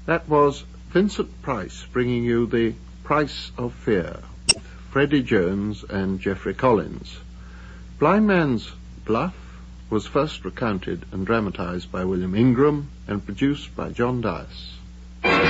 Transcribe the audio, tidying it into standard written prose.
That was Vincent Price bringing you The Price of Fear with Freddie Jones and Geoffrey Collins. Blind Man's Bluff was first recounted and dramatised by William Ingram and produced by John Dias.